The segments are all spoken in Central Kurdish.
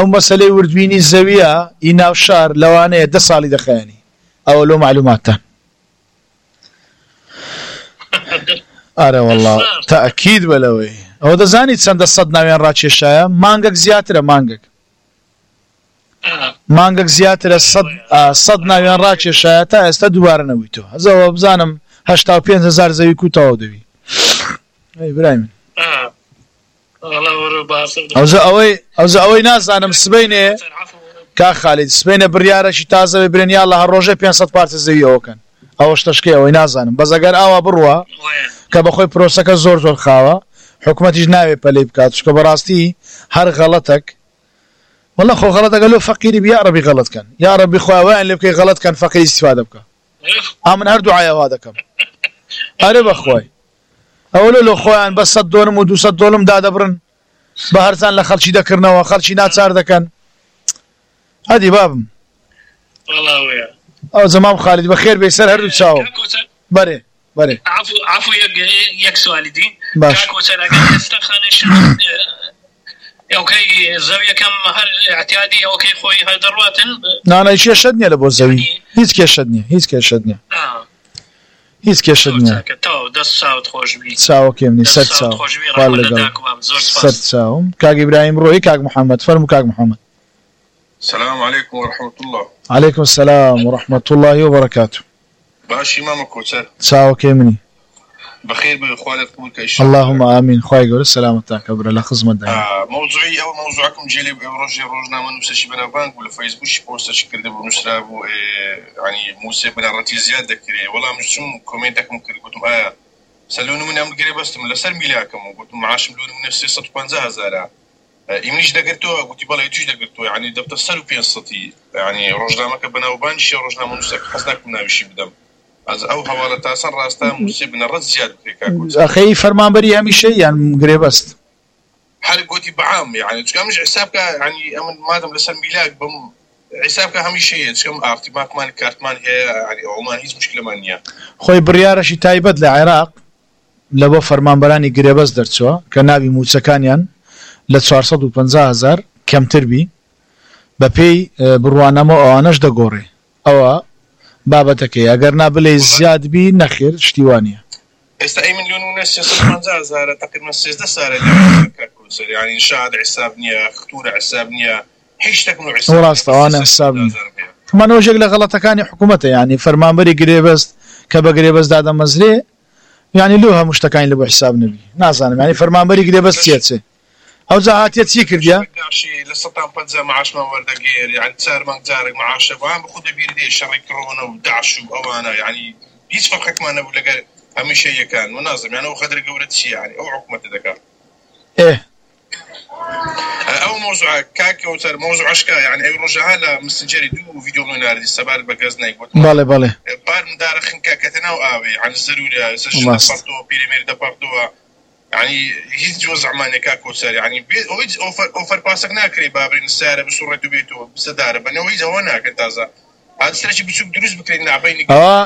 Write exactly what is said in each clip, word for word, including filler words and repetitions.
ئەو مەسەلەی وردبینی زەویە ئی ناو شار لەوانەیە دە ساڵی دەخایەنی ئەوە لەو معلوماتە ئارە وەڵڵا تەئەکید بە لەوەی ئەوە دەزانیت چەندە سەد ناویان ڕاکێشایە مانگەک زیاترە مانگەک مانگەک زیاترە سەد ناویان ڕاکێشایە تا ئێستا دووبارە نەبوویتەوە هەزەوە بزانم هەشتا و پێنج هەزار زەوی کوتەوە دەوی ئەی برای من ئەوزە ئەوەی ئەوزە ئەوەی نازانم سبەینێ کا خالید سبەینە بڕیارەشی تازەوێ برێنیا لە هەر ڕۆژێ پێنج سەد پارچە زەوی ئەوەکەن ئەوە شتەشکەی ئەوەی نازانم بەس ئەگەر ئاوا بڕوە کە بەخۆی پرۆسەکە زۆر زۆر خاوە حکومەتیش ناوێ پەلەی بکات چکە بەڕاستی هەر غەڵەتێک وەڵا خۆ غەڵەتەکە لەو فەقیری بیا ڕەبی غەڵەتکەن یا ڕەبی خۆیان لێ بکەی غەڵەتکەن فەقیری استیفادە بکە ئا من هەردوو عایەوا دەکەم ئەرێ بەخۆی ئەوە لە خۆیان بە سەد دۆلم و دووسەد دۆلم دادەبڕن بە هەرچان لە خەڵکی دەکردنەوە خەڵکی ناچار دەکەن هەدی بابم ئەو زەمام خالید بەخێر بێ سەر هەردوو چاوم بەرێ بەرێ عفو یەک سوالی دی ئەوکەی زەویەکەم هەر احتیادی ئەوکەی خۆی هەردەڕواتن نانای کێشەت نییە لە بۆ زەوی هیچ کێشەت نییە هیچ کێشەت نییە هیچ کێشەت نییە چاوەکێم نی سەر چاو سەر چاوم کاک ئیبراهیم ڕۆیی کاک محەممەد فەرموو کاک محەممەد السلام عليكم ورحمة الله. عليكم السلام ورحمة الله وبركاته. باشي ماما كوتر. ساو كيمني. بخير بإخوانك قولك إن شاء الله. اللهم آمين. خواهي قول السلامتك كبر الله خزمة دائما. آه موضوعي أو موضوعكم جيلي بروجي روجنا من نفسي بنا بانك ولا فيسبوك شي بوست شكر دبو نشرابو يعني موسى بنا رتي زيادة كري والله مش شم كومنتكم كري قلتم آه سلوني من أمر قريب بس من لسر ميلاكم وقلتم معاش ملوني من نفسي صد وخمسين هزار. إيمنيش دقرتوها قلت بالله يتوش دقرتوها يعني دبت السلو في الصتي يعني رجنا ما كبنا وبانشي ورجنا منسك حسناك منا بشي بدم از أو حوالة تاسن راستا مسيبنا رز زيادة أخي فرمان بري همي شيء يعني قريب است حالك قلتي بعام يعني تشكا مش حسابك يعني أمن مادم لسن ميلاك بم حسابك همي شيء تشكا ارتباك مان كارتمان هي يعني عمان هيز مشكلة مانية خوي بريارشي تايبد لعراق لبو فرمان براني قريب است درتشوا كنابي موسكانيان لە چوارسەد و پەنجا هەزار کەمتر بی بە پێی بڕوانەمە ئەوانەش دەگۆڕێ ئەوە بابەتەکەی ئەگەر نابلێ زیاد بی نەخێر شتیوانە ئێستا ئەی ملیۆن و سێسەد و پەنجا هەزارە تقریبا سێزدە سارە يعني شاد حساب نییە ختورە حساب نییە هیچ شتێک ڕاستەوانە حساب نییە منۆژێک لە غەڵەتەکانی حکوومەتە یعنی فەرمانبەری گرێبەست کە بە گرێبەست دادەمەزرێ یعنی لۆ هەموو شتەکانی لە بۆ حساب نەبی نازانم یعنی فەرمانبەری گرێبەست چێچێ أو زهاتية تيكر ديا. شيء لسطان بنزا معاش ما ورد غير يعني تسار ما جارك معاش وهم بخود بيردي شر كورونا ودعش وأوانا يعني يسفر حكمنا ولا قال هم شيء كان منظم يعني هو خدر جورة شيء يعني أو حكومة ذكاء. إيه. أو موضوع كاكي وتر موضوع عشكا يعني أي رجع هلا مستنجري دو فيديو من نار دي سبار بجازناي. بالي بالي. بار مدار خنكا كتناو آوي عن الزرورة سجل بارتو بيريمير دا بارتو يعني هيز جوز عماني كاكو ساري يعني ويج اوفر اوفر باسك ناكري بابرين السارة بسورة بيتو بسدارة بني ويج هوانا كنتازا هذا سرشي بيشوف دروس بكرين نعبيني اه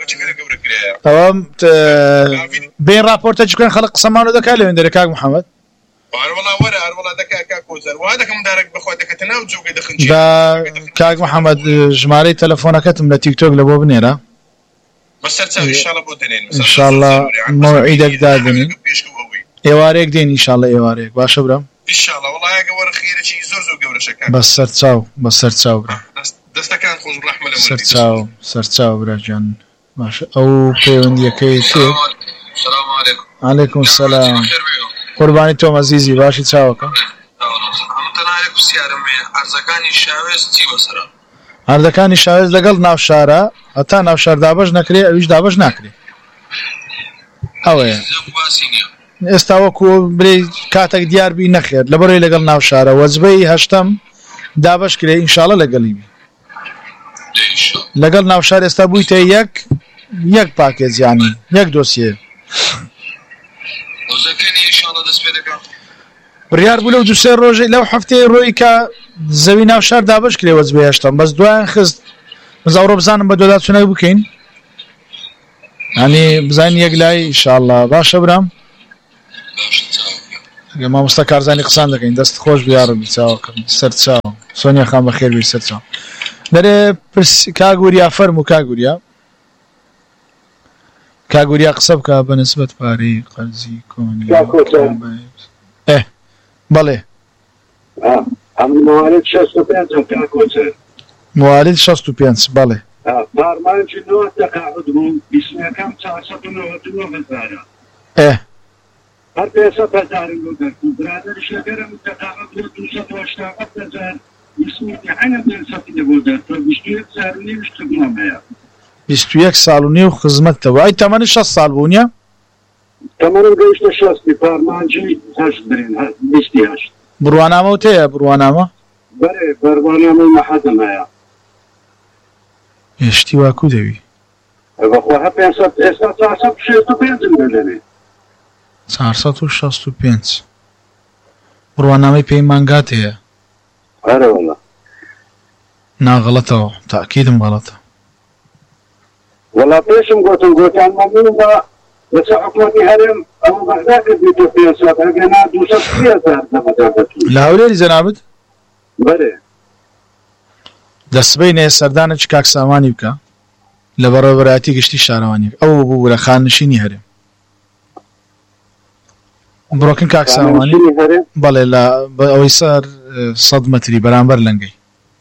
تمام بين رابورتا كان خلق سمانو دكا اللي عندك كاك محمد والله ورا والله دكا كاكو سار وهذا كم دارك بخوتك تناو جوجي دخنجي دا كاك محمد جماري تلفونك من تيك توك لبو بنيرا بس ان شاء الله بودنين ان شاء الله موعدك دادني ايواريك دين ان شاء الله ايواريك باش برام ان شاء الله والله يا قور خير شي زور زور قور شكا بس سرتاو بس سرتاو برا دستكان خوش بالرحمه لمن سرتاو سرتاو برا جان ماشي او بيوندي كي السلام عليكم عليكم السلام قرباني توم عزيزي باشي تساوك امتنا عليكم سياره مي ارزكاني شاويز تي وسرا اردەکانی شاوێز لەگەڵ ناو شارە هەتا ناو شار دابەش نەکرێ ئەویش دابەش ناکرێ ئەوەیە ئێستا وەکو برێ کاتێک دیاربی نەخێر لەبەرەوەی لەگەڵ ناو شارە وەجبەی هەشتەم دابەش کرێ ئینشاڵڵا لەگەڵی بی لەگەڵ ناو شار ئێستا بوویتە یەک یەک پاکێج یانی یەک دۆسیە بڕیار بوو لەو دووسێ ڕۆژەی لەو هەفتەیە ڕۆی کە زەوی ناو شار دابش کرێ وەجبەی هەشتەم بەس دوایان خست بزاوڕۆ بزانم بە دۆدا چونەی بکەین ینی بزانین یەک لای ئینشاڵڵا باشە برام مامۆستا کارزانی قسان دەکەین دەست خۆش بیاڕم چاوەکەم سەر چاوم سۆنیا خان بەخێر بێ سەر چاوم دەرێ کاگوریا فەرموو کاگوریا کاگوریا قسە بکە بە نسبەت پارەی قەرزی کۆنی ئێ بەڵێ موارد شەست و پێنج کاکۆچەر موارد شەست و پێنج بەڵێ پارمانجی نۆ تەقاعد بوو بیستەکەم چارسەد و نۆڤەت و نۆ هەزارە ئێ هەر پێسەد هەزارم بۆ دەرکوو برادەریش لەگەرم تەقاعد بۆ دووسەد و هەشتاد هەزار ویسمیتی عەینەن دەرسەدی لە بۆ دەرکەوت بیست و یەک ساڵ و نیویش کردووەم هەیە بیست و یەک ساڵ و نیو خزمەتەوە ئەی تەمەنی شەست ساڵ بوو نییە تەمەنم گەیشتە شەستی پارمانجی هەشت برین بیستی هەشت بڕوانامە تەیە بڕوانامە بەێ بەروانامەی مەحەدم هەیە هێشتی واکو دەوی بەخوا هە پێنجسەد ئێستا چارسەد و شەست و پێنجم دەدەنێ چارسەد و شەست و پێنج بڕوانامەی پەیمانگات هەیە ئەرە وەڵا ناغەڵەتەوە تاکیدم غەڵەتە وەڵا پێشم گۆتم گۆتان مەمنون بە بەچە حکومەتی هەرێم ئەوە بەغدا کردیتە پێنجسەد ئەگەنا دووسەد و سی هەزار دەمەدا دەتوانی لە هەولێری جەنابەت بەێ دەسبەینێ سەردانە چ کاک سامانی بکە لە بەڕێوەبەرایەتی گشتی شارەوانی ئەوە بوو لە خاننشینی هەرێم بڕۆکن کاک سامانی بەڵێ لە ئەوەی سەر سەد مەتری بەرامبەر لەنگەی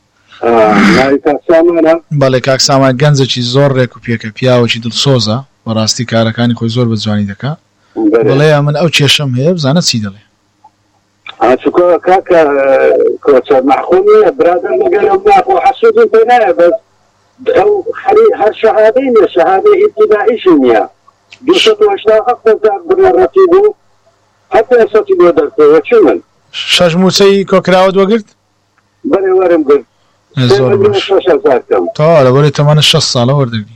بەڵێ کاک سامان گەنجێکی زۆر ڕێک و پێکە پیاوەکی دڵسۆزە بەڕاستی کارەکانی خۆی زۆر بەجوانی دەکا بڵێ من ئەو کێشەم هەیە بزانە چی دەڵێ چکۆ کاکە کۆچە مەحخۆمیە برادر لەگەرم ناخۆ حەسوودم پێ نایە بەس ئەو هەر شەهادەی نیە شەهادەی ئیبتیدائیشی نییە دووسەد و هەشتا هەفت هەزار بڕێڕەتی بوو هەتا ئێسەتی بۆ دەرکەوە چی من شەش مووچەی کۆکراوە وەگرت بەێ وەرم گرت زۆر باش تا لەبەرەی تەمەنە شەست ساڵە وەردەگری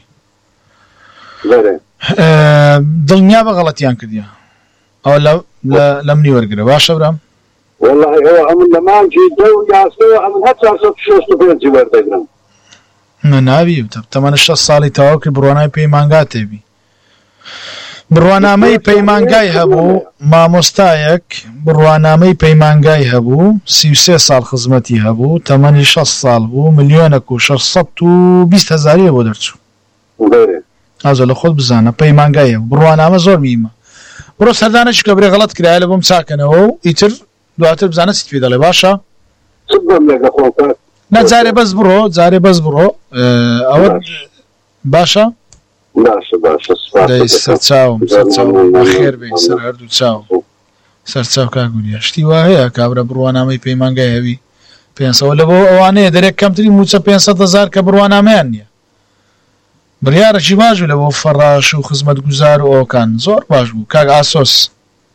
دڵنیا بە غەڵەتیان کردیە ئەو لە منی وەرگرە باشە برام والله هو أمن لمانجي دو ياسو أمن حتى صوت شوست بينجي وردقنا نابي تمن الشخص صالي تاوكي برواناي بيمانغات بي بڕوانامەی پەیمانگای هەبوو مامۆستایەک بڕوانامەی پەیمانگای هەبوو سی و سێ ساڵ خزمەتی هەبوو تەمەنی شەست ساڵ بوو ملیۆنێک و شەشسەد و بیست هەزاریە بۆ دەرچوو ئازۆ لە خۆت بزانە پەیمانگایە بڕوانامە زۆر میمە بڕۆ سەردانێکی کە برێ غەڵەت کرایە لە بۆم چاکەنەوە و ئیتر دواتر بزانە چیت پێ دەڵێ باشە نە جارێ بەس بڕۆ جارێ بەس بڕۆ ئەوە باشە باشە باشە سەر چاوم سەر چاوم بەخێر بێ سەر هەردوو چاوم سەر چاو کاگوریە شتی وا هەیە کابرا بڕوانامەی پەیمانگای هەوی پێنجسەوە لە بۆ ئەوانەیە دەرێک کەمتری موچە پێنجسەد هەزار کە بڕوانامەیان نییە بڕیارەکی باش بوو لە بۆ فەڕاش و خزمەت گوزار و ئەوکان زۆر باش بوو کاک ئاسۆس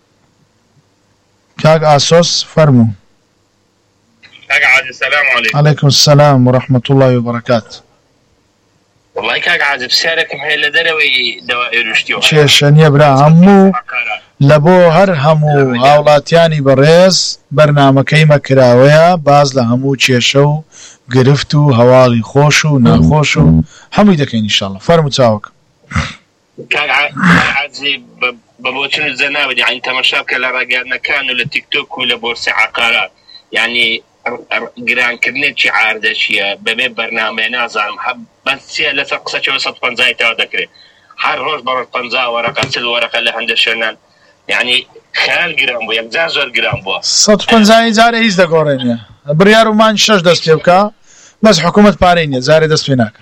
كاك آسوس فرمو كاك عادل السلام عليكم. عليكم السلام ورحمة الله وبركاته. والله كاك عادل بسعرك مهلا دروي دوائر وشتيو شيشن يبرا همو لبو هر همو هاولاتياني بريز برنامه كيما كراويا باز لهمو تشيشو قرفتو هوالي خوشو ناخوشو همو يدكين إن شاء الله. فرمو تاوك كاك عادل ببوتون الزنابد يعني تمشاك لرقادنا كانوا للتيك توك ولا بورصة عقارات يعني قران كرنيت شعار دا شيء بمي برنامج نازل حب بس لا تقصى شو وسط بنزاي تا ذكره هر روز برا بنزا ورقة سل ورقة اللي عند الشنان يعني خيال قران بو يك زازور قران بو صد بنزاي زار ايز دا قورين بريارو مان شش دست يبكا بس حكومة بارين زاري دست فيناك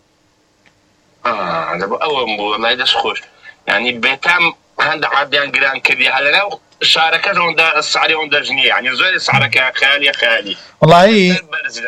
اه ده اول بو ما يدش خوش يعني بيتام هند عاديان قران كذي هلا لو شاركت عند السعري عند جنيه يعني زول السعرك يا خالي يا خالي والله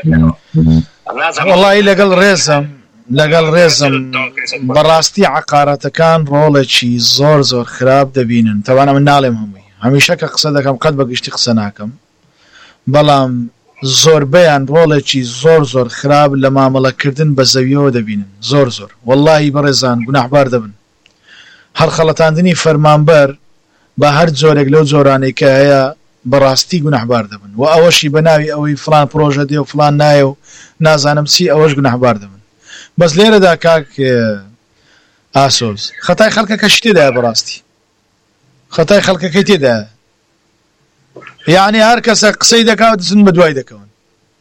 والله لقل ريزم لقل ريزم براستي عقارات كان رولتشي زور زور خراب دبينن طبعا من نعلم همي هميشه كقصدكم قد بقشتي قصناكم بلام زور بيان رولتشي زور زور خراب لما ملكردن بزويو دبينن زور زور والله برزان گناح بار دبن هر خلطاندني فرمانبر با هر جۆرێک لەو جۆرانەی کە هەیە بەڕاستی گونەحبار دەبن و ئەوەشی بەناوی ئەوەی فلان پرۆژە دێ و فلان نایە و نازانم چی ئەوەش گونەحبار دەبن بەس لێرەدا کاک ئاسۆز خەتای خەڵکەکەش تێدایە بەڕاستی خەتای خەڵکەکەی تێدایە یعنی هەر کەسە قسەی دەکات دەچن بە دوای دەکەون.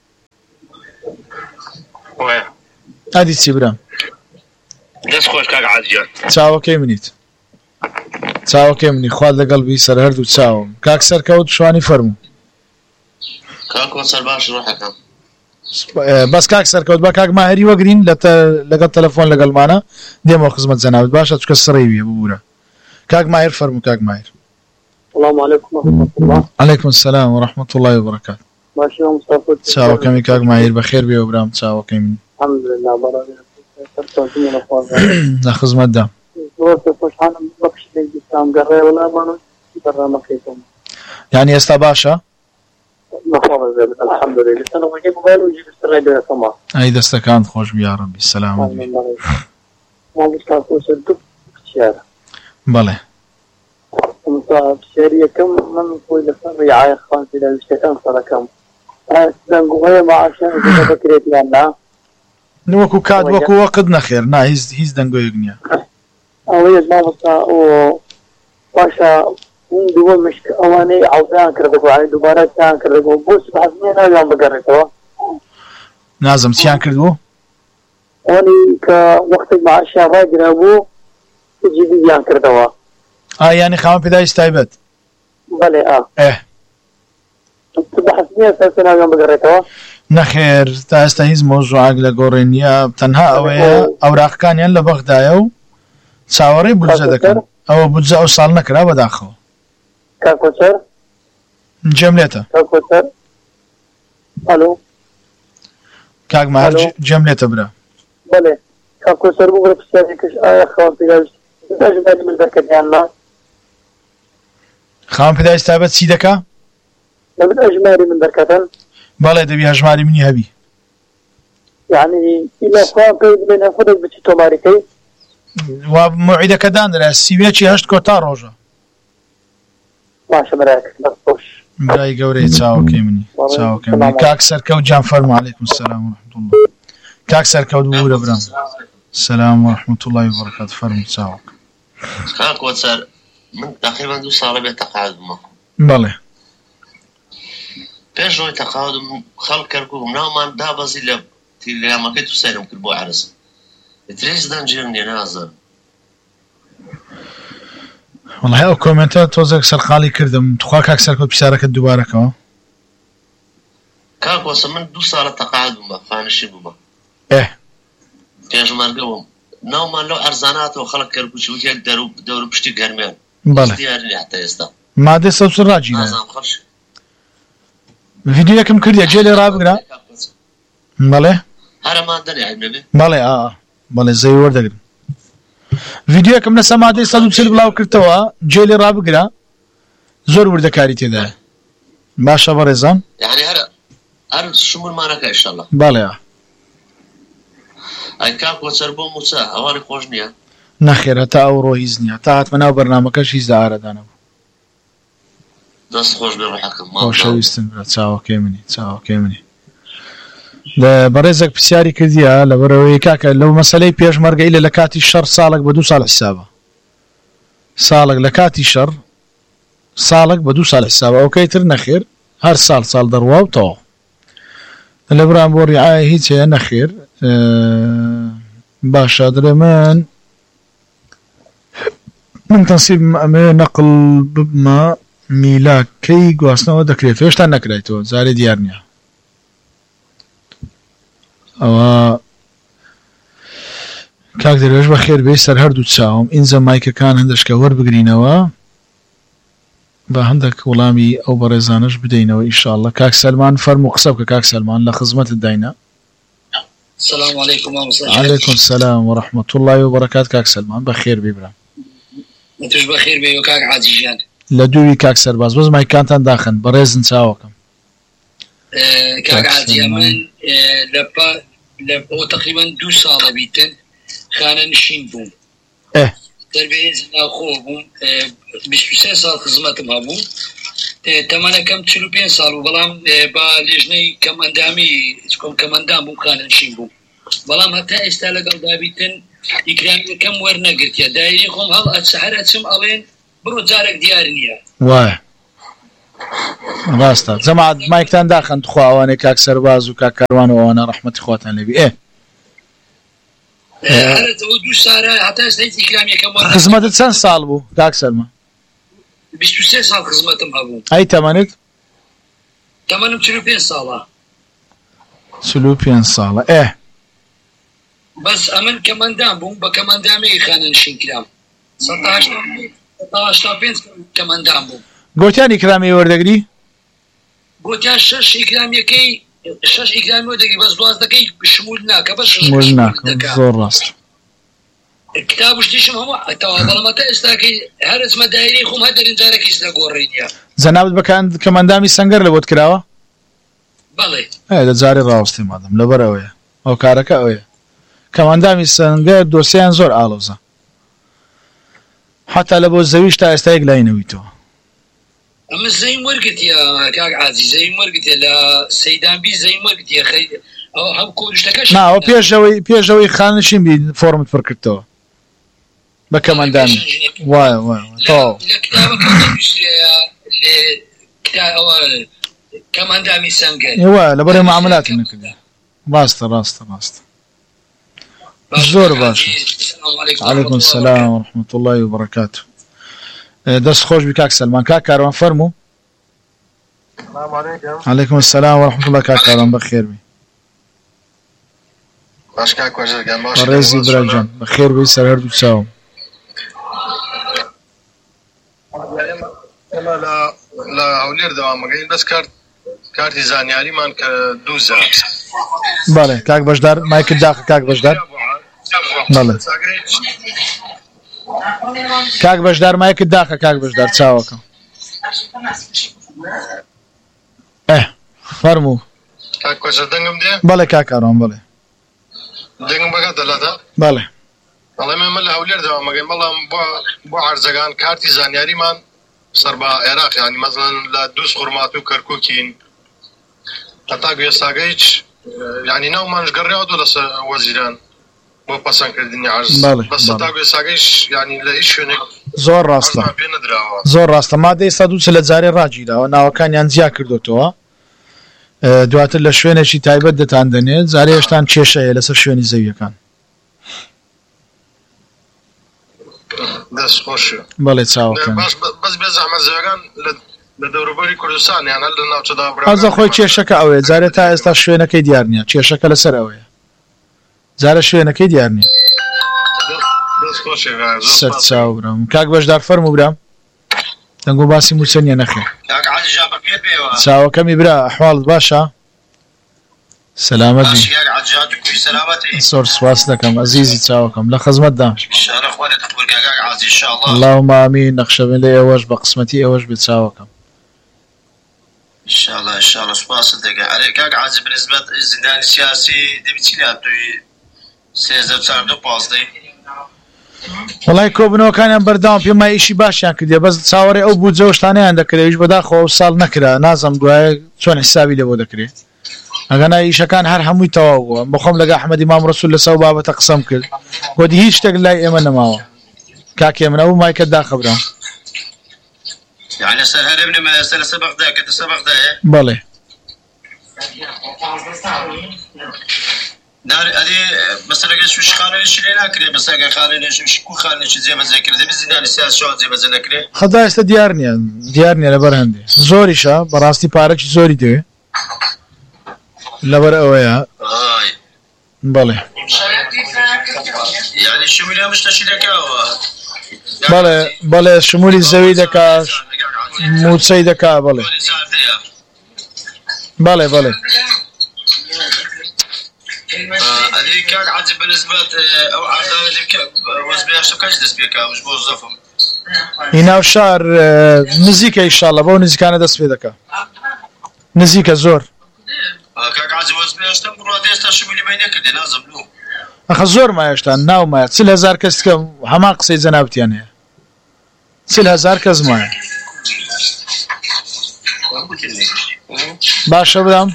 ئەدی چی برام؟ دەست خۆش کاک عەزیزجان. چاوەکەی منیت. چاوەکەی منی خوارد لەگەڵ بی سەر هەردوو چاوم. کاک سەرکەوت شوانی فەرموو. کاک وەسەر باش ڕۆحەکەم. بەس کاک سەرکەوت بە کاک ماهەری وەگرین لەگەڵ تەلەفۆن لەگەڵمانە دێمەوە خزمەت جەنابەت باشە چکە سڕی ویە ببوورە. کاک ماهر فەرموو کاک ماهر. السلام عليكم ورحمة الله. عليكم السلام ورحمة الله وبركاته. ماشي يا مصطفى. تساوى كمي كاك ماهر بخير بيه وبرام تساوى كمي. الحمد لله برا. لا خزمت دام. يعني استباشا؟ الحمد لله. أنا وجيب موبايل وجيب السرير سما. أي دستكان خوش يا ربي السلام عليكم. ما بيستعصوا سلطة الشارع. بله. مصاب شارية كم من فوق الفرع عايق خان في الاشتكان صار كم. دنقوها ما عشان إذا بكريت لنا. وەکو کات وەکو وەقت نەخێر نا هیچ هیچ دەنگۆیەک نییە. ئەوەیە مامۆستا ئەو باشە اون دووە مشک ئەوانەی عەودیان کردبوو دووبارە چیان کردبوو بۆ سبحەزمیە ناویان بگەڕێتەوە. نازم چیان کردبوو؟ ئەوانەی کە وەختێک مەعاشیان ڕاگرابوو تجدیدیان کردەوە. ئا یانی خاوەن پێداویست تایبەت؟ بەڵێ ئا. ئێ سبحەزمیە سەرسە ناویان بگەڕێتەوە؟ نەخێر تا ئێستا هیچ مۆزوعاک لە گۆڕێ نییە تەنها ئەوەیە ئەوراقەکانیان لە بەغدایە و چاوەڕێی بودجە دەکەن ئەوە بودجە ئەو ساڵ نەکرا بەداخەوە. کاکۆچەر جێم لێتە. کاکۆچەر ئەلۆ کاک ماهەر جێم لێتە برا. بەڵێ کاکۆچەر بوو بڕە پرسیارێکش ئایا خاوەن پێداویست داژمانی من دەکەتیان نا؟ خاوەن پێداویست تایبەت چی دەکا؟ دەبێت ئەژماری من دەکەتن؟ بەڵێ دەبی هەژماری منی هەبی. يعني إلا خواب قيد من أفضل بتي توماركي وموعدك داندرا سيبيتشي هشت كوتا روجا ماشي مراك نصوش براي قوري تساو كيمني تساو كيمني كاك سركو جان فرمو عليكم السلام ورحمة الله كاك سركو دبورة برام السلام ورحمة الله وبركاته فرمو تساو كاك وصار من تقريبا دو صار بيه تقاعد ما بله بيش روي تقاعد خلق كركو ناومان دابزي لب اللي ما كنت سالم كل بو عرس تريز دنجرني نازل والله او كومنتات توزك سرقالي كردم تخوا كاك سركوت بشارك دوباره كو كاك وسمن دو صار تقاعد ما فانشي بما ايه كاش مارقوم نو ما لو ارزانات وخلق كركو شو ديال دارو دور بشتي غرمان بله ديارني حتى يستا ما دي صوت راجي لازم خرش فيديو كم كردي جيلي رابغرا بله هذا ما عندنا يا ابني بله اه بله زي ورد فيديو كم نسمع دي صدق سلب لاو كرتوا جيلي رابغرا زور ورد كاري تدا ما شاء برزان يعني هذا هذا شمول مارك ان شاء الله بله اي كاك وسربو موسى اواري خوشنيا نخير تا اورو هيزني تا اتمنى برنامجك شي زعاره دانا دست خوش بروحكم ما خوش استمرار تساو كيمني تساو كيمني لا برزك بسياري كذيا لا بروي كاكا لو مسألة بيش مرجع إلى لكاتي الشر صالك بدو صالح حسابه صالك لكاتي الشر صالك بدو صالح حسابه أوكي ترنا خير هر صال صال دروا وطو الإبرام بوري عاي هيك نخير أه باشا درمان من تنصيب نقل بما ميلاك كي قواسنا ودكريت ويش تانا كريتو زاري ديارنيا أو كاك درويش بخير بيستر هردو تساهم إنزا مايكا كان هندش كور بقرينوا با هندك ولامي أو برزانش بدينوا إن شاء الله كاك سلمان فرمو قصبك كاك سلمان لخزمة الدينة السلام عليكم ورحمة عليكم السلام ورحمة الله وبركاته كاك سلمان بخير بيبرا انتوش بخير بيو كاك عزيزان لدوي كاك سرباز بس ما كانت داخل برز نساوكم أه كاك عزيزان من أه لبا لبا تقريبا دو سالة بيتن خانة نشين بوم اه تربية زنا خوبهم أه بشبسين سال خزمتم هبوم أه تمانا كم تشلو بين سال وبلام أه با ليجني كم اندامي كم كم اندام بوم خانة نشين بوم بلام حتى استالقل دابيتن إكرامي كم ورنا قلت يا دايرين خم هل أتسحر أتسم ألين برو جارك ديارنيا واه ڕاستە جەماعەت مایکتان داخەن خوا ئەوانەی کاک سەرباز و کاک کاروان و ئەوانە ڕەحمەتی خواتان لێبی ئێ دوو سارە هەتا ئێستا هیچ ئیکرامیەکەم وەرنەگرم. خزمەتت چەند ساڵ بوو کاک سەلمە؟ بیست و سێ ساڵ خزمەتم هەبوو. ئەی تەمەنت؟ تەمەنم چل و پێنج ساڵە. چل و پێنج ساڵە ئێ بەس ئەمن کەمەندان بووم بە کەمەندامەیە خانەنشین کرام. سەد و هەشتا و پێنج کەمەندان بووم. گۆتیان ئیکرامی وەردەگری؟ گۆتیان شەش ئیکرامیەکەی شەش ئیکرامی وەردەگری بەس دوازدەکەی شمول ناکە بەس شمول ناکە زۆر ڕاست. کتاب شتیشم هەموو ئەتەوا بەڵامەتە ئێستاکەی هەر ئەچمە دایرەی خۆم هەر دەرەنجارێکیش لەگۆڕینیە. جەنابەت بەکان کەمەندامی سەنگەر لە بۆت کراوە؟ بەڵێ. ئێ دەجارێ ڕاوستی مادەم لەبەر ئەوەیە ئەو کارەکە ئەوەیە. کەمەندامی سەنگەر دۆسییان زۆر ئاڵۆزە. حتا لە بۆ زەویش تا ئێستا یەک لاینەوەیتەوە. ئەمە زەیم وەرگتیە کاک عازی زەیم وەرگتیە لە سەیدانبی زەیم وەرگتیە خەی ئەو هەم کۆریشتەکەش ناوە پێشەوەی پێشەوەی خانشین بی فۆرمت پڕ کردەوە بە کەمەندامی وایە وایە تەواو لە کتابەکە نووسرایە لێ ئەوە کەمەندامی سەنگەر وایە لەبەرەوەی معاملاتی نەکردی. ڕاستە ڕاستە ڕاستە زۆر باشە. عەلەیکوم السەلام وەڕەحمەتوڵڵاهی وبەرەکاتوه. دەست خۆش بی کاک سەلمان. کاک کاروان فەرموو. عەلەیکوم السەلام وەڕەحمەتوڵڵاهی کاک کاروان بەخێر بی. باش کاک وەرزەگان باش بەڕێزی براجان بەخێر بی سەر هەردوو چاوم. ئێمە لە هەولێر دەوامەگەین بەس کارت کارتی زانیاریمان کە دوو زار. بەڵێ کاک بەشدار مایکت داخە کاک بەشدار. بەڵێ کاک بەشدار مایکت داخە کاک بەشدار چاوەکە. ئێ فەرموو. کاک وەرزە دەنگم دێ؟ بەڵێ کاک کاروان بەڵێ دەنگم بەکات دەڵاتە؟ بەڵێ بەڵێ ئێمە لە هەولێر دەوامەگەین بەڵام بۆ عەرزەکان کارتی زانیاریمان سەر بە عێراق یانی مەزڵەن لە دووس خورمات و کەرکووکین هەتا گوێستاگە هیچ یعنی ناومانش گەڕێەوە دوو لە وەزیران بۆ پەسەندکردنی عەرز بەس هەتا گوێستاگەیش یانی لە هیچ شوێنێک زۆر ڕاستە پێ نەدراوە. زۆر ڕاستە مادەی سەد و چل لە جارێ ڕاگیراوە ناوەکانیان جیا کردوتەوە دواتر لە شوێنێکی تایبەت دەتان دەنێت جارێ هێشتان کێشەیە لەسەر شوێنی زەویەکان. دەست خۆشە بەڵێ چاوەکەن بەس بێ زەحمەت زەویەکان لە دەوروبەری کوردستان یان هەر لە ناوچەدا ئەزە خۆی کێشەکە ئەوەیە جارێ تا ئێستا شوێنەکەی دیار نییە کێشەکە لەسەر ئەوەیە جارە شوێنەکەی دیار نییە. سەر چاو برام کاک بەشدار فەرموو برام دەنگ و باسی موچە نییە نەخێ چاوەکەمی برا ئەحواڵت باشە؟ سەلامەت بی زۆر سوپاس دەکەم ئەزیزی چاوەکەم لە خزمەتدا. اللهم ئامین نەخشەبێن لە ئێوەش بە قسمەتی ئێوەش بێت چاوەکەم. انشاءالله انشاءالله سپاس دەکەم. ئەرێ کاک عازی بنسبەت زیندانی سیاسی دەبی چی لاتووی سێزدە و چاردە و پازدەی؟ وەڵای کۆبنەوەکانیان بەردەوام پێم وایە ئیشی باشیان کردێ بەس چاوەڕێ ئەو بودجەوەشتانەیان دەکرێت هیچ بەداخەوە ئەو ساڵ نەکرا نازەم دوایە چۆن حسابی لێ بۆ دەکرێت ئەگەنا ئیشەکان هەر هەمووی تەواو بووە بەخۆم لەگە ئەحمەدی مام ڕەسوول لەسەر ئەو بابەتە قسەم کرد گوتی هیچ شتێک لای ئێمە نەماوە. کاکێ من ئەو مایکت داخەبرام يعني سر هربنا ما سر سبق ده كده سبق ده بله نار ادي مثلا شو خانه شيلنا كده بس اگه خانه شو خانه چیزی زي ما ذكر ده زندان سیاسی شو زي ما ذكر خدا است دیار نیه دیار نیه لبر هندی زوری شا براستی پارک زوری ده لبر اویا آی بله يعني شمولی مشتشی دکا بله بله شمولی زوی دکا موچی دکا بله بله بله هذه كان عزب بالنسبة أو عدالة وزبيها شو كاش دسبيكا مش موظفهم هنا وشار نزيكا إن شاء الله بو نزيكا أنا دس بيدكا نزيكا زور كان عزب وزبيها شتم برادي استشملي بينك اللي لازم له أخ زور ما يشتان ناو ما تسل هزار كستك حماق سي زنابتي يعني تسل هزار كز ما باشا بدام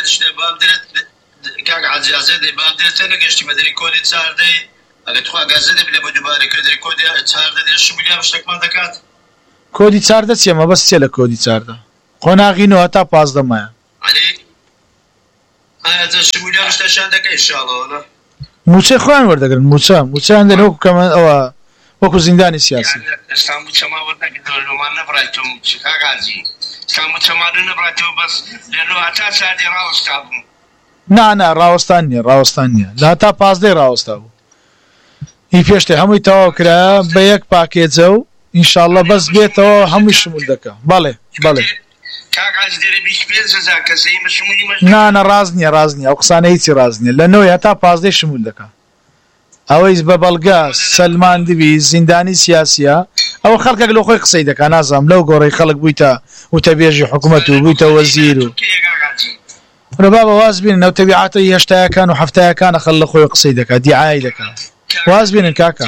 كاك عزيز عزيز بام دلتنا قشتي مدري كودي تصاردي اگه تو غازه بلا بدوباره كودي كودي تصاردي شو بيا مشتك ما دكات كودي تصارده چیه ما بس چله كودي تصارده قۆناغینەوە تا پازدەمایە يعني هذا الشموليان اشتشان دك إن شاء الله ولا موچەی خۆیان وەردەگرن موچە موچەیان دێن وەکو کەمە ئەوە وەکو زیندانی سیاسی يعني استعمل شما وردك لو ما نبرتهم شكاغازي استعمل شما نبرتهم بس لأنه أساس هذه راوستهم نا نا ڕاوەستان نییە ڕاوەستان نییە لە تا پازدەی ڕاوەستا بوو هی پێشتێ هەمووی تەواو کرا بە یەک پاکێجە و ئینشاءڵڵا بەس بێتەوە هەمووی شمول دەکا بەڵێ بەڵێ نانە ڕاز نییە ڕاز نییە ئەو قسانە هیچی ڕاز نییە لە نۆی هەتا پازدەی شمول دەکا ئەوەی بە بەڵگا سەلمان دوی زیندانی سیاسیە ئەوە خەڵکێک لە خۆی قسەی دەکا نازانم لەو گۆڕەی خەڵک بوویتە وتەبێژی حکوومەت و بوویتە وەزیر و ربابا واز بين نو تبعاتي هشتايا كان وحفتايا كان خل خوي قصيدك دعايه لك واز بين الكاكا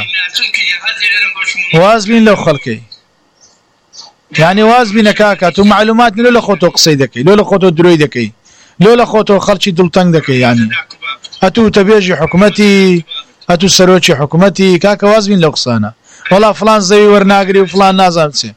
واز بين لو خلكي يعني واز بين كاكا تو معلومات لولا خوتو قصيدك لولا خوتو درويدك لولا خوتو خلشي دلتنگدك يعني اتو تبيجي حكومتي اتو سروچي حكومتي كاكا واز بين لو قصانا والله فلان زي ورناغري وفلان نازمتي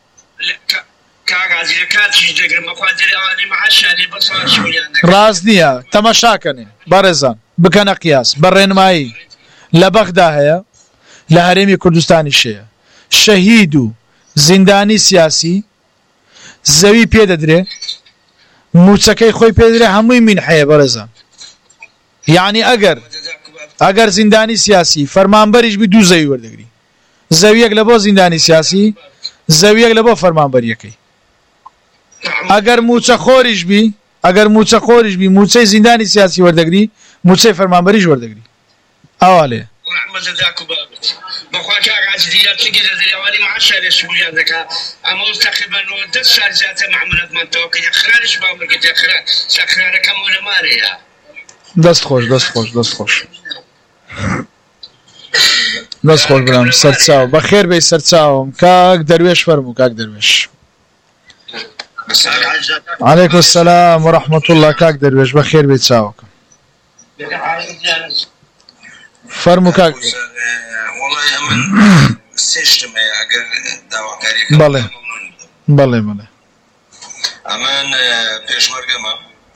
ڕاست نییە تەماشاکەنێ بەڕێزان بکەنە قیاس بەڕێنمایی لە بەغدا هەیە لە هەرێمی کوردستانی شەیە شەهید و زیندانی سیاسی زەوی پێدەدرێ موچەکەی خۆی پێدرێ هەمووی مین حەیە بەڕێزان یعنی ئەگەر ئەگەر زیندانی سیاسی فەرمانبەریش بی دوو زەوی وەردەگری زەویەک لە بۆ زیندانی سیاسی زەویەک لە بۆ فەرمانبەریەکەی ئەگەر موچە خۆریش بی ئەگەر موچە خۆریش بی موچەی زیندانی سیاسی وەردەگری موچەی فەرمانبەریش وەردەگری ئەوا لێ دەست خۆش دەست خۆش دەست خۆش دەست خۆش برام سەرچاو بەخێر بێی سەرچاوم کاک دەروێش فەرموو کاک دەروێش عليكم السلام ورحمة الله كاك درويش بخير بيت ساوكم فرمو كاك والله من سيشتم اگر داواکاری بله بله بله امان پیشمرگما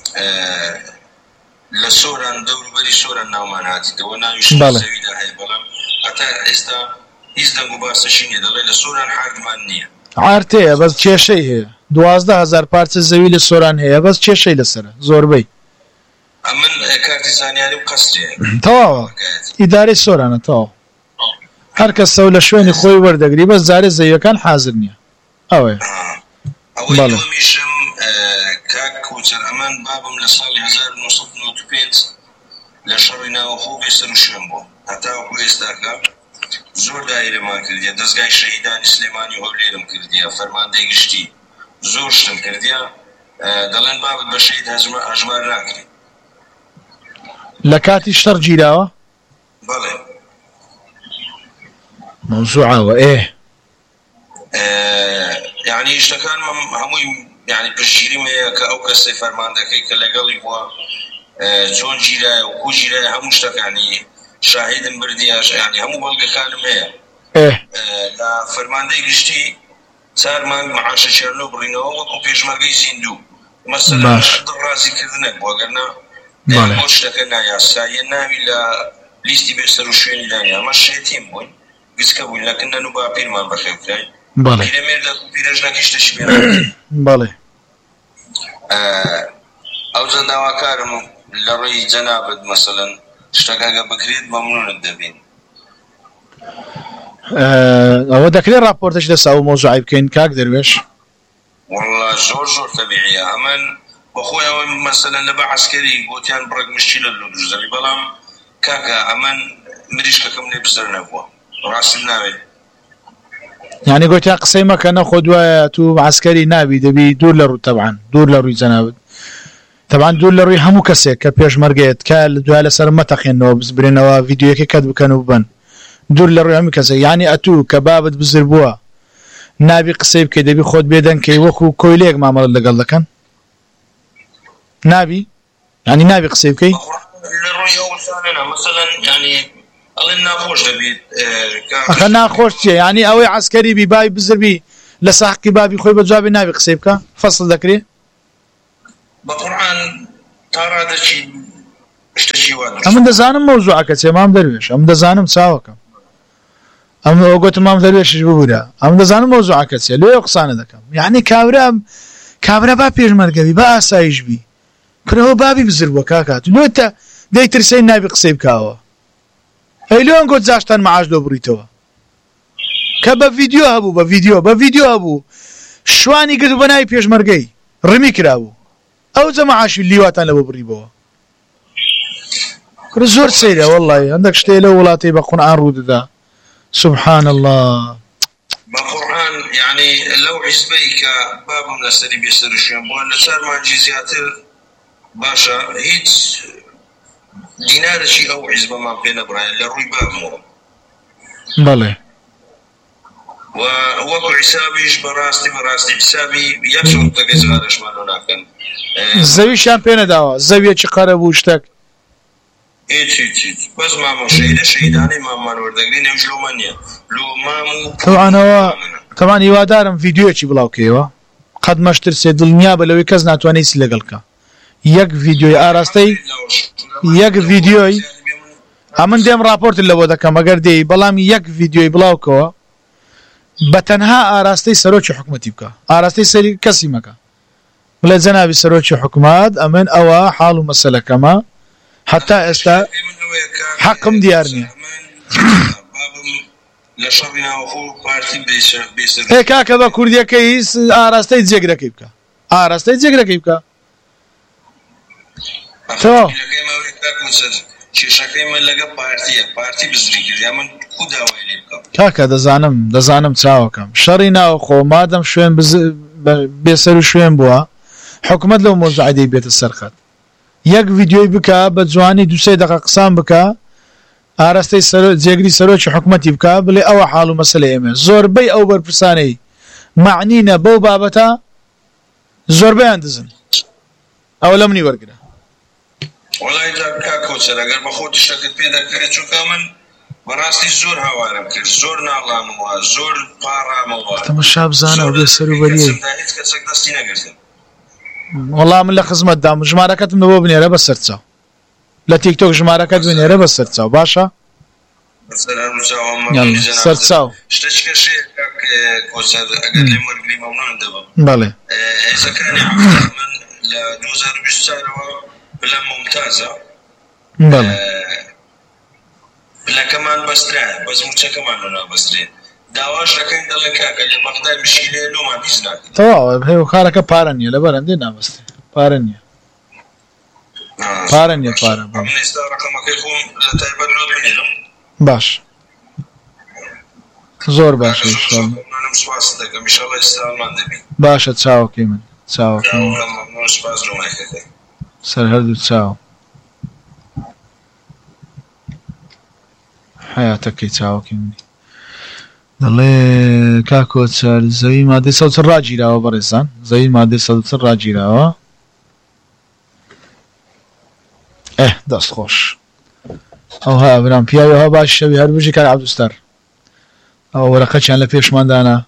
لسوران دور بری سوران ناوماناتی دو ناویش بله زویده های بلام حتی استا ایزدا مبارسشینی دلی لسوران حاکمان نیه عارتەیە بەس کێشەی هەیە دوازدە هەزار پارچە زەوی لە سۆران هەیە بەس کێشەی لەسرە زۆربەی ئەمن کارتی زانیاری و قەسریە تەواوە ئیدارەی سۆرانە تەواو هەر کەسە و لە شوێنی خۆی وەردەگری بەس جارێ زەویەکان حازر نییە ئەوەیە ئەوەی دووەمیشم کاک کوچەر ئەمن بابم لە ساڵی هەزار و نۆ سەد و نۆ و پێنج لە شەڕی ناوەخۆ بێ سەر و شوێن بوو هەتاوەکو ئێستاکە زۆر دایرەمان کردیە دەستگای شەهیدانی سلێمانی هەولێرم کردیە فەرماندەی گشتی زۆر شتم کردیە دەڵێن بابت بە شەهید هەژمار ناکرێت لە کاتی شەڕ گیراوە بەڵێ مەوزوعاوە ئێ یعنی شتەکان هەمووی یعنی پشتگیریم هەیە کە ئەو کەسەی فەرماندەکەی کە لەگەڵی بووە چۆن گیرایە و کو گیرایە هەموو شتەکانی شاهدم بردیاش يعني همو بلغ خانم هي ايه لا فرماندەی گشتی چار مانگ معاش چێرنۆ بڕینەوە وەکو پێشمەرگەی زیندوو مەسەلەن ڕازیکردنێک بووە گەرنا بۆ شتەکە نایاساییە ناوی لە لیستی بێسەر و شوێنی دانیا ئەمە شێتیم بووین گچکە بووین لەکردن و باپیرمان بەخێوکراین پیرەمێردە پیرەژنەکەی شتەشی پێ بەڵێ ئەوجە داواکارم لە ڕێی جەنابەت مەسەلەن شتەکەگە بکرێت مەمنونت دەبین ئەوە دەکرێت راپۆرتش لەسا و مۆزوعی بکەین کاک دەروێش والله زۆر زۆر تەبیعیە ئەمن بەخۆی ئەوە مەسەلەن لە بە عەسکەری گوتیان بڕێک مشکلە لە دووزەوی بەڵام کاکە ئەمن مریشکەکەم لێ بزەر نەبووە ڕاستم ناوێت یعنی گوتیان قسەی مەکە نەخۆ دوایە تو عەسکەری نابی دەبی دوور لە ڕوو تەبعان دوور لە ڕووی جەنابەت طبعا دوور لە ڕووی هەموو کەسێک کە پێشمەرگەیەت کە دوای لەسەر مەتەقێنەوە بزبرێنەوە ڤیدیۆیەکی کەت بکەن و ببەن دوور لە ڕووی هەموو کەسێک یعنی ئەتوو کە بابت بزر بووە نابی قسەی بکەی دەبی خۆت بێدەنکەی وەکو کۆیلەیەک مامەڵەت لەگەڵ دەکەن نابی یعنی نابی قسەی بکەی لە ڕووی ئەو شانەنە مەسەلەن یعنی ئەڵێن ناخۆش دەبێت ئەخە ناخۆش چییە یعنی ئەوەی عەسکەری بی بای بزر بی لە ساحقی بابی خۆی بە جوابی نابی قسەی بکە فەسڵ دەکرێت بقرآن تارا دشي اشتشي وادر أم دزانم موضوع كتير إمام درويش أم دزانم ساوكم أم وقت إمام درويش جبودا أم دزانم موضوع كتير ليه يقصان ذاك يعني كابرا كابرا بابيج مركبي باسايج بي كره بابي بزربو كاكات لو أنت ديتر سين نبي قصيب كاوا هاي لون قد زاشتن معاش لو بريتوا كبا فيديو هبو بفيديو بفيديو هبو شواني قدو بناي بيج مرقي رمي كراو أو زمعاش اللي واتن لو بريبوا كل زور سيرة والله عندك شتي لو ولاتي بقرآن رود ذا سبحان الله بقرآن يعني لو حزبيك باب من السري بيسر الشيمبون لسار ما جيزياتر باشا هيت دينار شي أو حزب ما بين براين لروي باب مو بله ووكو حسابيش براستي براستي حسابي يكسر تقيز غادش مالو لكن زوي شامبيون داوا زوية چقاره بوشتك ايش ايش بس ما مشيده شيداني ما ما وردقرين يوش لومانيا لو مامو طبعا هو طبعا يوادارم فيديو چي بلاو كيوا قد مشتر سيد الدنيا بلوي كز ناتواني سلقلكا يك فيديو آراستي يك فيديو امن ديم رابورت اللي بودا كم اگر دي بلام يك فيديو بلاو كوا بتنها آراستي سروچ حكومتي بكا آراستي سري كسي مكا ولا جنابي سروچ حكومات امن اوا حال مسألة كما حتى استا حقم ديارني لشرنا وخو بارتي بيش بيش هيك هكذا كرديا كيس آراستي جيجرا كيبكا آراستي جيجرا كيبكا تو شي شكل من لقى بارتي بارتي بزريك يا من خدا ويلي كاكا دزانم دزانم تساوكم شرينا وخو مادام شوين بز بيسرو شوين بوا حكومت لو موضوع دي بيت السرقات يك فيديو بكا بجواني دو سي دقيقة قسام بكا آراستي سرو جيجري سروچ حكومتي بكا بلي او حالو مسألة ايمه زور بي او برفساني معنينا بو بابتا زور بي اندزن او لمني ورقنا والله إذا كاكو سر أگر بخود شکل پیدا کرد چون کامن براستی زور هوارم کرد زور نالام و زور پارام و تمشاب زانه و بسرو بریه هیچ کس دستی نگرد والله من لخدمت دام جماركات من بو بنيره بس سرتسا لا تيك توك جماركات بنيره بس سرتسا باشا يلا سرتسا شتشك شيء كوسر اگر لي مرغلي ممنون دبا بله اذا كان من ل ألفين وعشرين بلا ممتازة بله بلا كمان بسترين بس مو كمان هنا بسترين داواش لكن دلك اللي مقدار مشيله لو ما بيزنك تو هي خارك بارنيا لبرندي نامست بارنيا بارنيا بارن من استار رقمك يكون لتعبر له منهم باش زور باش ان شاء الله انا مش واثق ان شاء الله يستاهل دبي باش تساو كيمن تساو كيمن مش باز له ما يكفي سر هردو تساو حياتك تساو كيمن الله كاكو تسال زي ما دي صوت الراجي راو برزان زي ما دي صوت الراجي راو اه دست خوش او ها برام پیاوی ها باش شبی هر بجی کار عبدالستار او ورقه چند لپیش ماندانا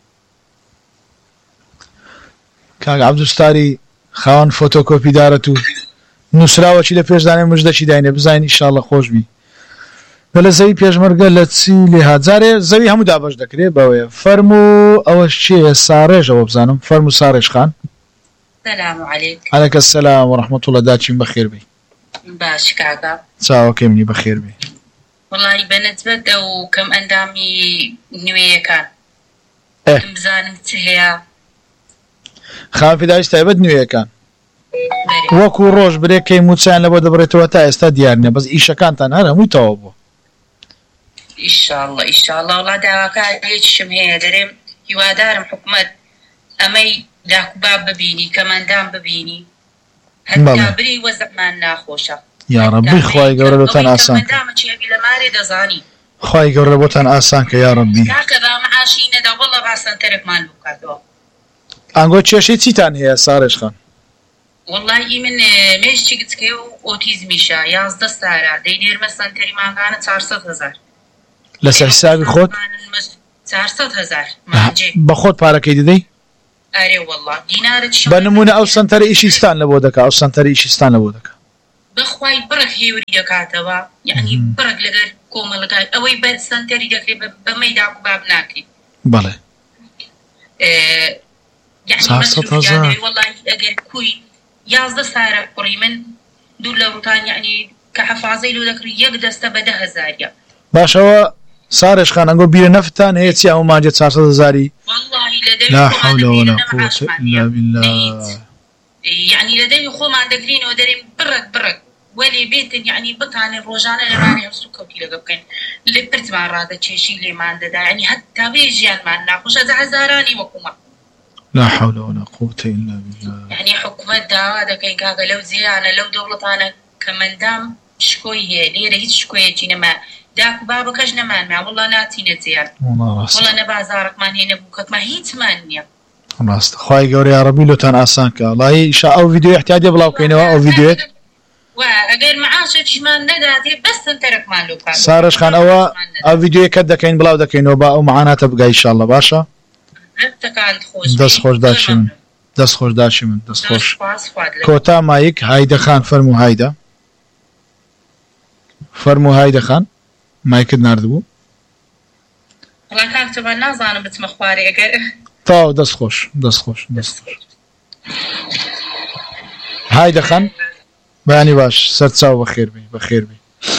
کاک عبدالستاری خوان فوتوکوپی دارتو نسراوه چی لپیش دانه مجده چی داینه بزاین انشاءالله خوش بی بله زوی پیشمرگه لچی لها زاره زوی همو دابش دکره باوی فرمو اوش چیه سارج او بزانم فرمو سارج خان السلام عليك عليك السلام ورحمة الله داتشين بخير بي باش كاكا ساو كيمني بخير بي والله بالنسبة او كم اندامي نوية كان ايه كم بزانم تهيا خان في دايش تايبت نوية كان وەکو ڕۆژ برێکەی موچیان لە بۆ دەبڕێتەوە تا ئێستا دیار نییە بەس ئیشەکانتان هەر هەمووی تەواو بووە ئیشاڵڵا ئیشاڵڵا وڵا داواکارێکیشم هەیە دەرێم هیوادارم حکومەت ئەمەی داکوباب ببینی کەمەندان ببینی هەتا بری وەزعمان ناخۆشە یا ڕەبی خوای گەورە بۆتان ئاسان کە کەمەندامەچێبی لە مارێ دەزانی خوای گەورە بۆتان ئاسان کە یا ڕەبی کاکە با مەعاشی نەدا وەڵڵا باسەنتەرێکمان بکاتەوە ئەنگۆ کێشەی چیتان هەیە سارێژ خان والله من مێشتی گچکێ و ئۆتیزمیشە یازدە سارە دەینێرمە سەنتەری ماگانە چارسەد هەزار لەسەر حسابی خۆت چارسەد هەزار مانجێ بە خۆت پارەکەی دەدەی ئەرێ وەڵڵا دینارت بە نمونە ئەو سنتەرە ئیشیستان لە بۆ دەکا ئەو سنتەرە ئیشیستان لە بۆ دەکا بەخوای بڕک هێوری دەکاتەوە یعنی بڕک لەگەر کۆمەڵگای ئەوەی بە سنتەری دەکرێت بە مەیدا و باب ناکەیت بەڵێ وەڵڵی ئەگەر کوی یازدە سارە کوڕی من دوو لە ڕوتان یعنی کە حەفازەی لۆ دەکڕی یەک دەستە بە دە هەزاریە باشەوە سارش خان ئەنگۆ بیرە نەفتان هەیە چی ئەو مانجە چارسەد هەزاری لا حول ولا قوة إلا بالله يعني لدي خۆمان دەگرینەوە دەرێن بڕک بڕک وەلێ بێتن یعنی بتانێ ڕۆژانە لەمانێ هەست و کەوتی لەگە بکەین لێ پرتمان ڕادە کێشی لێمان دەدا یعنی هەتا بێ ژیانمان ناخۆشە دە هەزارانی وەکومە لا حول ولا قوة إلا بالله يعني حکومەت داوا دەکەین کاکە لەو زیانە لەو دەوڵەتانە کە مندام شکۆی هەیە لێرە هیچ شکۆیەکی نەما داک و بابەکەش نەمانما وڵڵا ناتینە زیان وڵڵا نە بازارێکمان هەیە نەبوو کەکمان هیچمان نییە ڕاستە خوای گەورەی یا ڕەبی لۆتان ئاسان کە وڵڵی ئیشا ئەو ڤیدیۆ احتیاجە بڵاو بکەینەوە ئەو ڤیدیۆیت ئەگەر مەعاشێکیشمان نەداتێ بەستن تەرەکمان لۆ کات سارش خان ئەوە ئەو ڤیدیۆیەکەت دەکەین بڵاو دەکەینەوە با ئەو معاناتە بگای ئینشاءالله باشە دەست خۆش داشی من دەست خۆش داشی من دەست خۆش کۆتا مایک هایدە خان فەرموو هایدە فەرموو هایدە خان مایکت ناردبوو وڵا کاکتەبە نازانم بچمە خوارێ ئەگەر تاو دەست خۆش دەست خۆش دەست خۆش هایدە خان بەیانی باش سەرچاو بەخێر بی بەخێر بی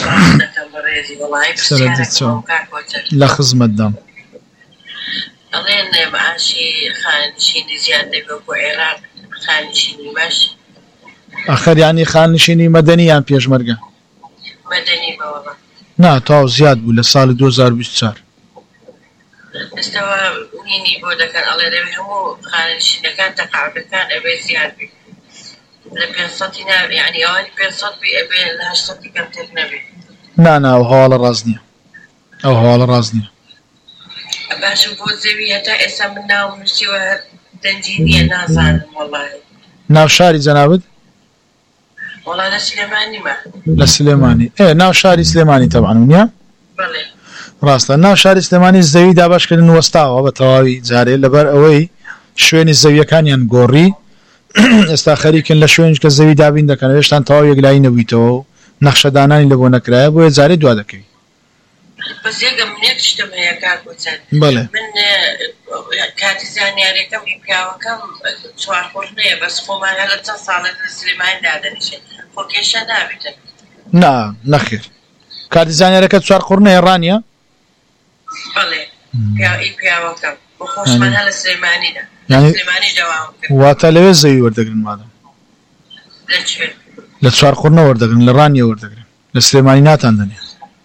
سەرەتی چاو لە خزمەتدام ئەڵێن بەعاشی خانشینی زیاد دەبێت بۆ عێراق خانشینی باش ئەخەر یانی خانشینی مەدەنی یان پێشمەرگە مەدەنی بەوەڵە نا تاو زیاد بوو لە ساڵی دوو هەزار و بیست و چوار ئێستاوە نینی بۆ دەکەن ئەڵێ دەبێت هەموو خانشینەکان تەقاعدەکان ئەبێ زیاد بی لە پێنج نابێ یعنی ئەوانی پێنج بی ئەبێ لە هەشت کەمتر نەبێ نا نا ئەو هەواڵە ڕاست نییە ئەو هەواڵە ڕاست نییە باشم بۆ زەوی هەتا ئێستا من ناوم نووسیوە دەنجی نییە نازانم وەڵڵاهی ناو شاری جەنابەت وەڵا لە سلێمانیمە لە سلێمانی ئێ ناو شاری سلێمانی تەبعەن نییە بەڵێ ڕاستە ناو شاری سلێمانی زەوی داباشکردن وەستاوە بە تەواوی جارێ لەبەر ئەوەی شوێنی زەویەکانیان گۆڕی ئێستا خەریکن لە شوێنش کە زەوی دابین دەکەن هێشتان تەواو یەکلایی نەبوویتەوە و نەخشەدانانی لە بۆ نەکرایە بۆیە جارێ دوا دەکەوی بەس یەکەم منێک شتم هەیە کاک وچەند بەڵێ من کاتی زانیاریەکەم هی پیاوەکەم چوارخۆڕنەیە بەس خۆمان هەلە چەند ساڵێک لە سلێمانی دادەنیشێت خۆ کێشە نابێتن نا نەخێر کاتی زانیاریەکە چوار قوڕنەیە ڕانیە بەڵێ پیاوی پیاوەکەم بۆ خۆشمان هەلە سلێمانیدا سلێمانی دەوام کرد واتە لەوێ زەوی وەردەگرن مادەم لەکوێ لە چوار قوڕنە وەردەگرن لە ڕانیە وەردەگرن لە سلێمانی ناتان دەنێ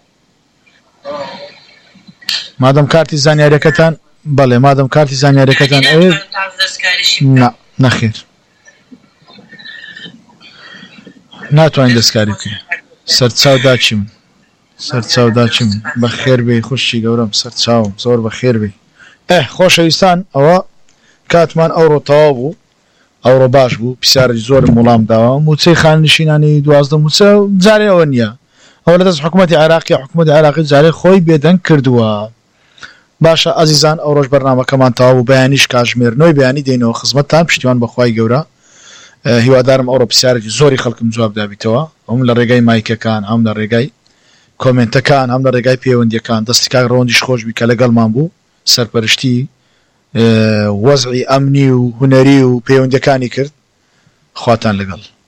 مادەم کارتی زانیاریەکەتان بەڵێ مادەم کارتی زانیاریەکەتان ئەوێ نەخێر ناتوانین دەستکاری بکەین سەرچاو داچی من سەرچاو داچی من بەخێر بێ خوشی گەورەم سەرچاوم زۆر بەخێر بێ ئێ خۆشەویستان ئەوە کاتمان ئەوڕۆ تەواو بوو ئەوڕۆ باش بوو پرسیارێکی زۆرم وەڵام داوە موچەی خانشینانی دوازدە موچە جارێ ئەوە نییە ئەوە لەدەست حکوومەتی عێراقی حکوومەتی عێراقی جارێ خۆی بێدەنگ کردووە باشە ئازیزان ئەو ڕۆژ بەرنامەکەمان تەواو بوو بەیانیش کاتژمێرنەوەی بەیانی دێنەوە خزمەتتان پشتیوان بەخوای گەورە هیوادارم ئەوڕۆ پرسیارێکی زۆری خەڵکم جواب دابیتەوە هەم لە ڕێگای مایکەکان هەم لە ڕێگای کۆمنتەکان هەم لە ڕێگای پەیوەندیەکان دەستی کاک ڕەوەندیش خۆش بی کە لەگەڵمان بوو سەرپەرشتی وەزعی ئەمنی و هونەری و پەیوەندیەکانی کرد خواتان لەگەڵ